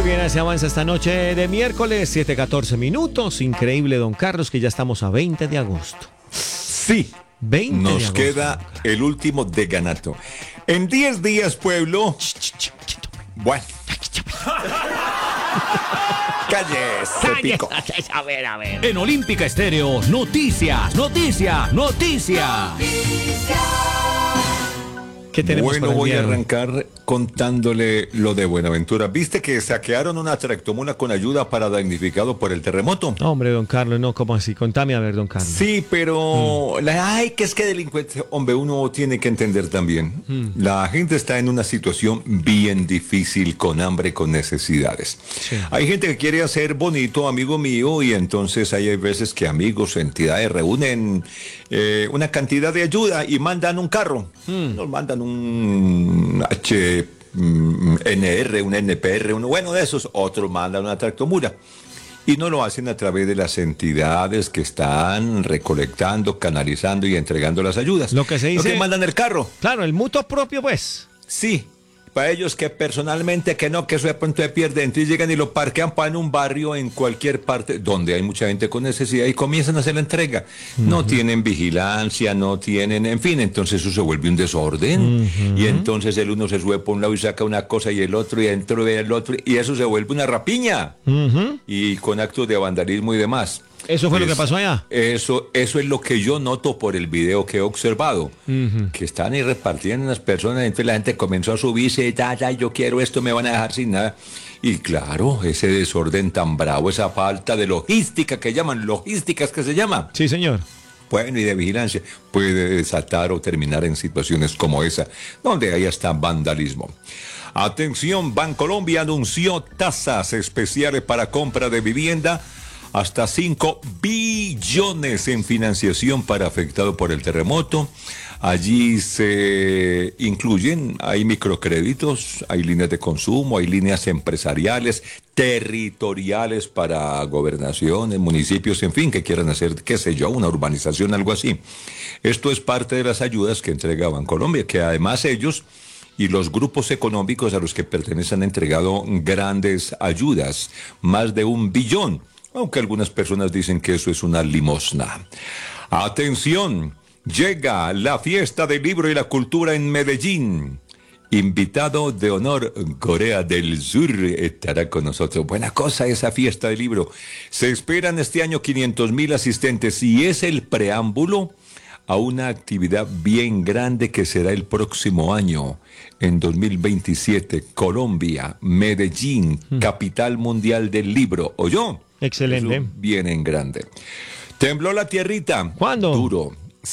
bien, se avanza esta noche de miércoles, 7:14 minutos. Increíble, don Carlos, que ya estamos a 20 de agosto. Sí, 20 de nos agosto, queda el último de Ganato. En 10 días, pueblo. Bueno. Cállese, pico. A ver. En Olímpica Estéreo, noticias. ¿Qué tenemos Bueno, para el voy día a de hoy? arrancar contándole lo de Buenaventura. ¿Viste que saquearon una tractomula con ayuda para damnificado por el terremoto? No, hombre, don Carlos, no, ¿cómo así? Contame a ver, don Carlos. Sí, pero ay, que es que delincuente, hombre, uno tiene que entender también. La gente está en una situación bien difícil, con hambre, con necesidades. Sí. Hay gente que quiere hacer bonito, amigo mío, y entonces hay veces que amigos, entidades reúnen una cantidad de ayuda y mandan un carro. Nos mandan un NR, un NPR, uno bueno de esos, otros mandan una tractomula. Y no lo hacen a través de las entidades que están recolectando, canalizando y entregando las ayudas. Lo que se dice- Lo que mandan el carro. Claro, el mutuo propio, pues. Sí. Para ellos que personalmente que no, que eso de pronto se pierde. Entonces llegan y lo parquean en un barrio, en cualquier parte donde hay mucha gente con necesidad y comienzan a hacer la entrega. No tienen vigilancia, no tienen, en fin, entonces eso se vuelve un desorden. Y entonces el uno se sube por un lado y saca una cosa y el otro y dentro ve el otro y eso se vuelve una rapiña. Y con actos de vandalismo y demás. Eso fue lo que pasó allá. Eso es lo que yo noto por el video que he observado. Que están ahí repartiendo las personas, entonces la gente comenzó a subirse, yo quiero esto, me van a dejar sin nada. Y claro, ese desorden tan bravo, esa falta de logística que llaman, logísticas que se llama. Sí, señor. Bueno, y de vigilancia puede desatar o terminar en situaciones como esa, donde hay hasta vandalismo. Atención, Bancolombia anunció tasas especiales para compra de vivienda, hasta 5 billones en financiación para afectado por el terremoto. Allí se incluyen, hay microcréditos, hay líneas de consumo, hay líneas empresariales, territoriales para gobernaciones, municipios, en fin, que quieran hacer, qué sé yo, una urbanización, algo así. Esto es parte de las ayudas que entrega Bancolombia, que además ellos y los grupos económicos a los que pertenecen han entregado grandes ayudas, más de 1 billón. Aunque algunas personas dicen que eso es una limosna. Atención, llega la fiesta del libro y la cultura en Medellín. Invitado de honor, Corea del Sur estará con nosotros. Buena cosa esa fiesta del libro. Se esperan este año 500,000 asistentes y es el preámbulo a una actividad bien grande que será el próximo año, en 2027, Colombia, Medellín, capital mundial del libro. ¿Oyó? Excelente. Eso viene en grande. Tembló la tierrita. ¿Cuándo? Duro.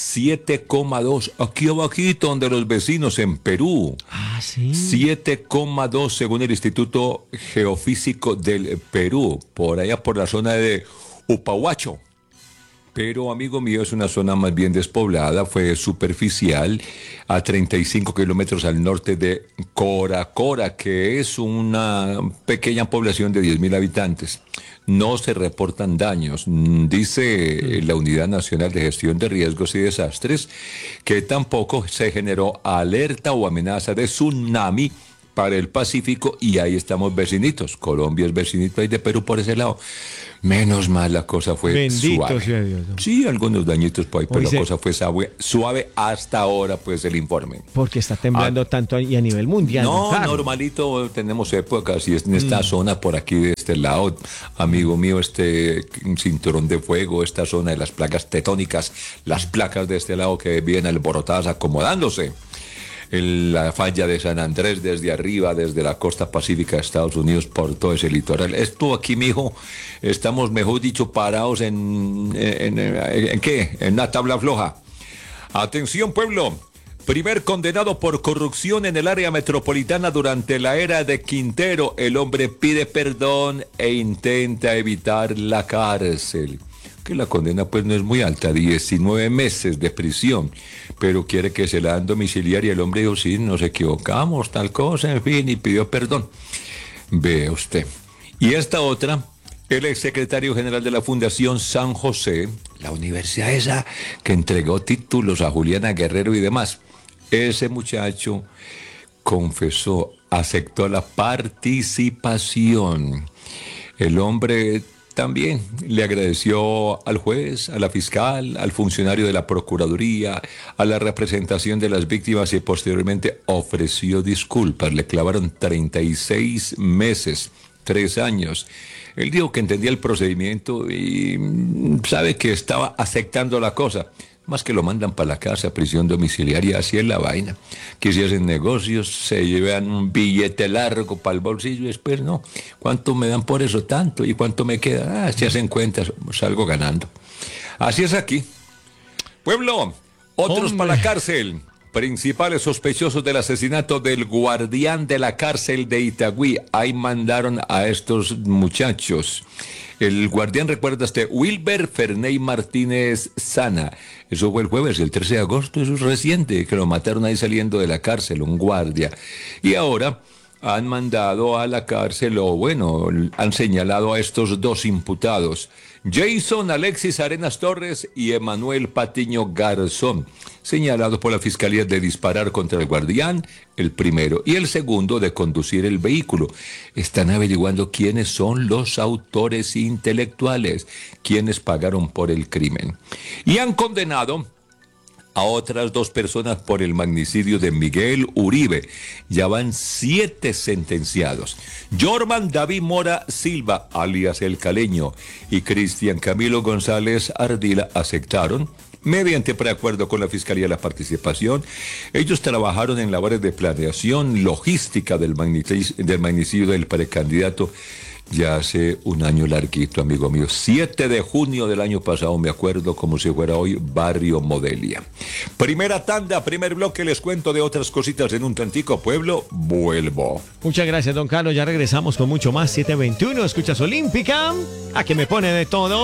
7,2. Aquí abajito, donde los vecinos en Perú. Ah, sí. 7,2 según el Instituto Geofísico del Perú. Por allá por la zona de Upahuacho. Pero, amigo mío, es una zona más bien despoblada, fue superficial, a 35 kilómetros al norte de Coracora, que es una pequeña población de 10,000 habitantes. No se reportan daños. Dice la Unidad Nacional de Gestión de Riesgos y Desastres que tampoco se generó alerta o amenaza de tsunami para el Pacífico, y ahí estamos vecinitos. Colombia es vecinito ahí de Perú por ese lado. Menos mal la cosa fue Bendito suave. sea Dios. Sí, algunos dañitos por ahí, pero Oye, la cosa fue suave hasta ahora, pues, el informe. Porque está temblando tanto y a nivel mundial. No, don Carlos. normalito, tenemos épocas, y es en esta zona por aquí de este lado, amigo mío, este cinturón de fuego, esta zona de las placas tectónicas, las placas de este lado que vienen alborotadas, acomodándose. La falla de San Andrés desde arriba, desde la costa pacífica de Estados Unidos, por todo ese litoral. Esto aquí, mijo, estamos, mejor dicho, parados ¿en qué? En una tabla floja. Atención, pueblo. Primer condenado por corrupción en el área metropolitana durante la era de Quintero. El hombre pide perdón e intenta evitar la cárcel. Que la condena pues no es muy alta, 19 meses de prisión, pero quiere que se la den domiciliaria. El hombre dijo, sí, nos equivocamos, tal cosa, en fin, y pidió perdón. Ve usted. Y esta otra, el exsecretario general de la Fundación San José, la universidad esa que entregó títulos a Juliana Guerrero y demás, ese muchacho confesó aceptó la participación. El hombre también le agradeció al juez, a la fiscal, al funcionario de la Procuraduría, a la representación de las víctimas y posteriormente ofreció disculpas. Le clavaron 36 meses, 3 años. Él dijo que entendía el procedimiento y sabe que estaba aceptando la cosa. Más que lo mandan para la casa, prisión domiciliaria, así es la vaina. Que si hacen negocios, se llevan un billete largo para el bolsillo y después no. ¿Cuánto me dan por eso? Tanto. ¿Y cuánto me queda? Si hacen cuentas, salgo ganando. Así es aquí. Pueblo, otros para la cárcel. Principales sospechosos del asesinato del guardián de la cárcel de Itagüí. Ahí mandaron a estos muchachos. El guardián, recuerda Wilber Ferney Martínez Sana. Eso fue el jueves, el 13 de agosto, eso es reciente, que lo mataron ahí saliendo de la cárcel, un guardia. Y ahora han mandado a la cárcel, han señalado a estos 2 imputados, Jason Alexis Arenas Torres y Emanuel Patiño Garzón, señalados por la Fiscalía de disparar contra el guardián, el primero, y el segundo de conducir el vehículo. Están averiguando quiénes son los autores intelectuales, quiénes pagaron por el crimen. Y han condenado a otras 2 personas por el magnicidio de Miguel Uribe. Ya van 7 sentenciados. Jorman David Mora Silva, alias El Caleño, y Cristian Camilo González Ardila aceptaron, mediante preacuerdo con la Fiscalía, la participación. Ellos trabajaron en labores de planeación logística del magnicidio del precandidato ya hace un año larguito, amigo mío. 7 de junio del año pasado, me acuerdo como si fuera hoy, Barrio Modelia. Primera tanda, primer bloque, les cuento de otras cositas en un tantico. Pueblo, vuelvo. Muchas gracias, don Carlos. Ya regresamos con mucho más. 7:21, escuchas Olímpica. A que me pone de todo.